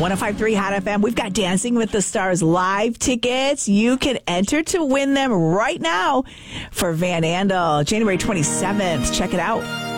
105.3 Hot FM. We've got Dancing with the Stars live tickets. You can enter to win them right now for Van Andel, January 27th. Check it out.